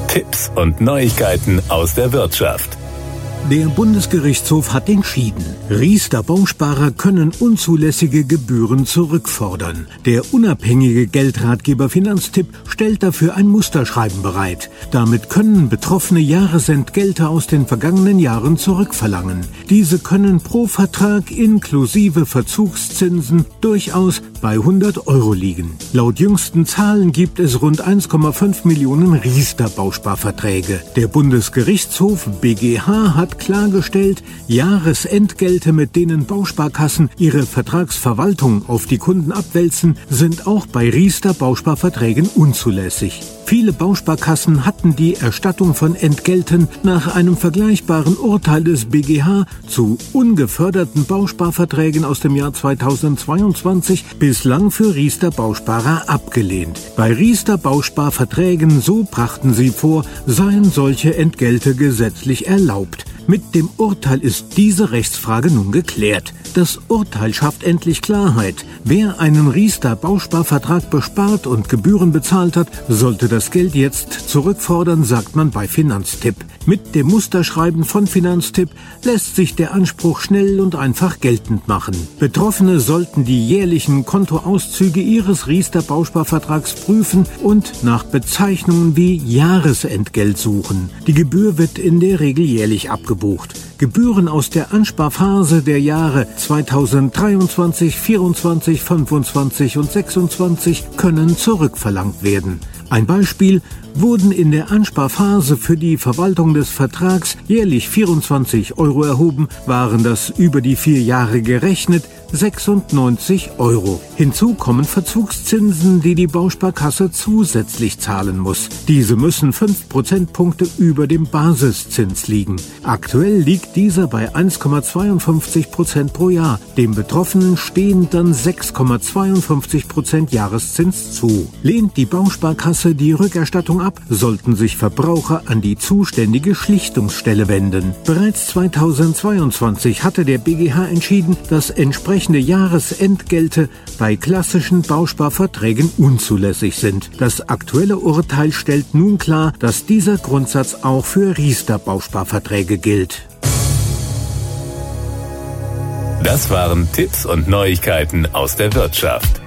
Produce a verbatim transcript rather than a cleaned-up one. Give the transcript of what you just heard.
Tipps und Neuigkeiten aus der Wirtschaft. Der Bundesgerichtshof hat entschieden, Riester-Bausparer können unzulässige Gebühren zurückfordern. Der unabhängige Geldratgeber Finanztipp stellt dafür ein Musterschreiben bereit. Damit können Betroffene Jahresentgelte aus den vergangenen Jahren zurückverlangen. Diese können pro Vertrag inklusive Verzugszinsen durchaus bei hundert Euro liegen. Laut jüngsten Zahlen gibt es rund eins Komma fünf Millionen Riester-Bausparverträge. Der Bundesgerichtshof B G H hat klargestellt, Jahresentgelte, mit denen Bausparkassen ihre Vertragsverwaltung auf die Kunden abwälzen, sind auch bei Riester-Bausparverträgen unzulässig. Viele Bausparkassen hatten die Erstattung von Entgelten nach einem vergleichbaren Urteil des B G H zu ungeförderten Bausparverträgen aus dem Jahr zweitausendzweiundzwanzig bislang für Riester-Bausparer abgelehnt. Bei Riester-Bausparverträgen, so brachten sie vor, seien solche Entgelte gesetzlich erlaubt. Mit dem Urteil ist diese Rechtsfrage nun geklärt. Das Urteil schafft endlich Klarheit. Wer einen Riester-Bausparvertrag bespart und Gebühren bezahlt hat, sollte das Geld jetzt zurückfordern, sagt man bei Finanztipp. Mit dem Musterschreiben von Finanztipp lässt sich der Anspruch schnell und einfach geltend machen. Betroffene sollten die jährlichen Kontoauszüge ihres Riester-Bausparvertrags prüfen und nach Bezeichnungen wie Jahresentgelt suchen. Die Gebühr wird in der Regel jährlich abgebucht. Gebühren aus der Ansparphase der Jahre zweitausenddreiundzwanzig, vierundzwanzig, fünfundzwanzig und sechsundzwanzig können zurückverlangt werden. Ein Beispiel: Wurden in der Ansparphase für die Verwaltung des Vertrags jährlich vierundzwanzig Euro erhoben, waren das über die vier Jahre gerechnet sechsundneunzig Euro. Hinzu kommen Verzugszinsen, die die Bausparkasse zusätzlich zahlen muss. Diese müssen fünf Prozentpunkte über dem Basiszins liegen. Aktuell liegt dieser bei eins Komma zweiundfünfzig Prozent pro Jahr. Dem Betroffenen stehen dann sechs Komma zweiundfünfzig Prozent Jahreszins zu. Lehnt die Bausparkasse die Rückerstattung ab, sollten sich Verbraucher an die zuständige Schlichtungsstelle wenden. Bereits zweitausendzweiundzwanzig hatte der B G H entschieden, dass entsprechende Jahresentgelte bei klassischen Bausparverträgen unzulässig sind. Das aktuelle Urteil stellt nun klar, dass dieser Grundsatz auch für Riester-Bausparverträge gilt. Das waren Tipps und Neuigkeiten aus der Wirtschaft.